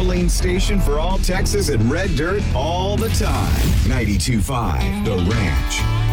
Abilene station for all Texas and red dirt all the time. 92.5 The Ranch.